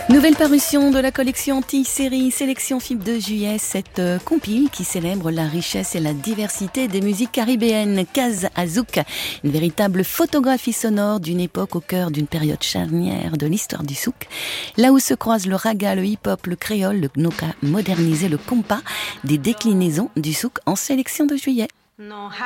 Nouvelle parution de la collection anti-série Sélection FIB de juillet, cette compile qui célèbre la richesse et la diversité des musiques caribéennes. Kaz Azouk, une véritable photographie sonore d'une époque au cœur d'une période charnière de l'histoire du souk. Là où se croisent le raga, le hip-hop, le créole, le gnoka modernisé, le compas, des déclinaisons du souk en sélection de juillet.